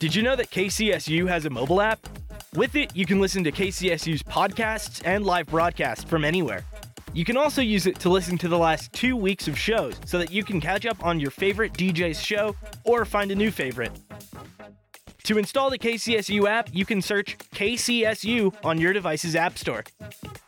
Did you know that KCSU has a mobile app? With it, you can listen to KCSU's podcasts and live broadcasts from anywhere. You can also use it to listen to the last 2 weeks of shows so that you can catch up on your favorite DJ's show or find a new favorite. To install the KCSU app, you can search KCSU on your device's app store.